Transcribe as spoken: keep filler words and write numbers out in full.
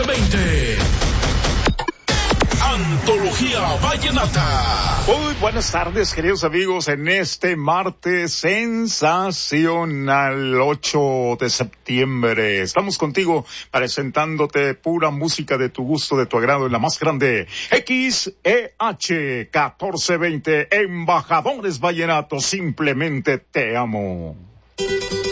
veinte. Antología Vallenata. Muy buenas tardes, queridos amigos, en este martes sensacional, ocho de septiembre. Estamos contigo presentándote pura música de tu gusto, de tu agrado, en la más grande X E H catorce veinte, Embajadores Vallenatos, simplemente te amo.